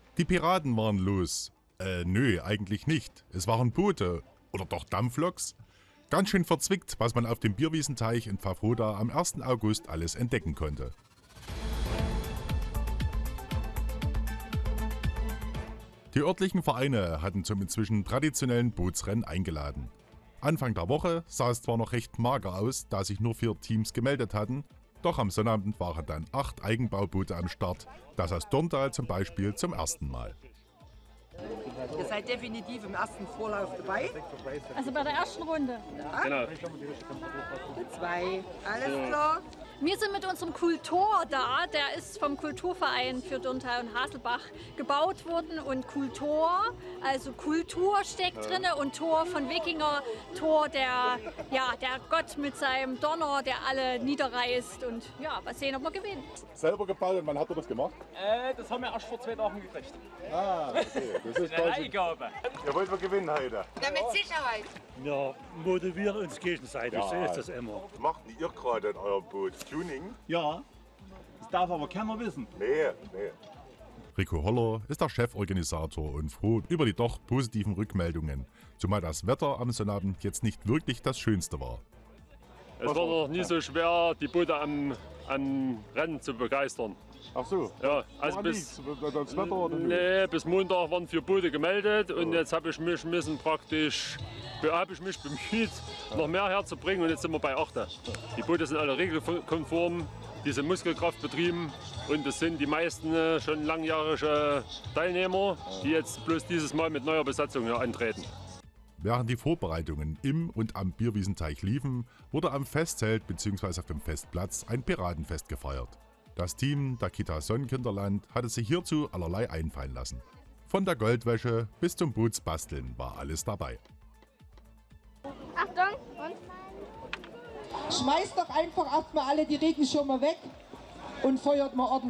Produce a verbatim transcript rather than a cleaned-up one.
Die Piraten waren los. Äh, nö, eigentlich nicht. Es waren Boote. Oder doch Dampfloks? Ganz schön verzwickt, was man auf dem Bierwiesenteich in Pfaffroda am ersten August alles entdecken konnte. Die örtlichen Vereine hatten zum inzwischen traditionellen Bootsrennen eingeladen. Anfang der Woche sah es zwar noch recht mager aus, da sich nur vier Teams gemeldet hatten, doch am Sonnabend waren dann acht Eigenbauboote am Start, das aus Dorntal zum Beispiel zum ersten Mal. Ihr seid definitiv im ersten Vorlauf dabei. Also bei der ersten Runde. Ja? Genau. Zwei. Alles klar. Wir sind mit unserem Kultor da. Der ist vom Kulturverein für Dorntal und Haselbach gebaut worden. Und Kultor, also Kultur steckt drin und Tor von Wikinger. Tor, der, ja, der Gott mit seinem Donner, der alle niederreißt. Und ja, mal sehen, ob wir gewinnen. Selber gebaut und wann habt ihr das gemacht? Äh, das haben wir erst vor zwei Tagen gekriegt. Ah, okay. Das ist Eine Leihgabe. Ihr wollt mal gewinnen heute. Ja, mit Sicherheit. Ja, motivieren uns gegenseitig, Ja. so ist das immer. Macht ihr gerade in eurem Boot Tuning? Ja, das darf aber keiner wissen. Nee, nee. Rico Holler ist der Cheforganisator und froh über die doch positiven Rückmeldungen, zumal das Wetter am Sonnabend jetzt nicht wirklich das Schönste war. Es war noch nie so schwer, die Boote am, am Rennen zu begeistern. Ach so. Ja, also bis, das Wetter oder nee, bis Montag waren vier Boote gemeldet und jetzt habe ich mich müssen praktisch habe ich mich bemüht, noch mehr herzubringen und jetzt sind wir bei acht. Die Boote sind alle regelkonform, diese Muskelkraft betrieben und es sind die meisten äh, schon langjährige Teilnehmer, die jetzt bloß dieses Mal mit neuer Besatzung hier antreten. Während die Vorbereitungen im und am Bierwiesenteich liefen, wurde am Festzelt bzw. auf dem Festplatz ein Piratenfest gefeiert. Das Team der Kita Sonnenkinderland hatte sich hierzu allerlei einfallen lassen. Von der Goldwäsche bis zum Bootsbasteln war alles dabei. Achtung! Und? Schmeißt doch einfach erstmal alle die Regenschirme weg und feuert mal ordentlich.